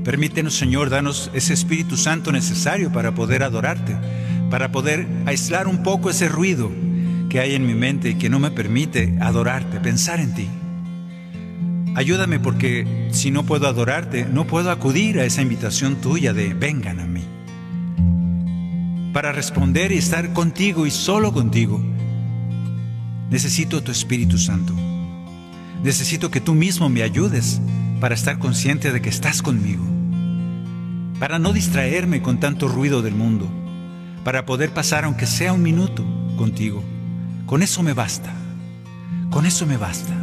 Permítenos, Señor, danos ese Espíritu Santo necesario para poder adorarte, para poder aislar un poco ese ruido que hay en mi mente y que no me permite adorarte, pensar en ti. Ayúdame, porque si no puedo adorarte, no puedo acudir a esa invitación tuya de vengan a mí. Para responder y estar contigo y solo contigo, necesito tu Espíritu Santo. Necesito que tú mismo me ayudes para estar consciente de que estás conmigo, para no distraerme con tanto ruido del mundo, para poder pasar aunque sea un minuto contigo. Con eso me basta, con eso me basta.